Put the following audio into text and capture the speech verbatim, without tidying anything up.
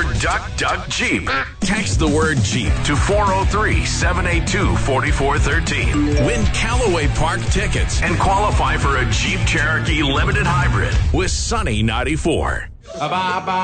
or Duck Duck Jeep. Text the word Jeep to four oh three, seven eight two, four four one three. Win Callaway Park tickets and qualify for a Jeep Cherokee Limited Hybrid with Sunny ninety-four. Ba-ba-ba.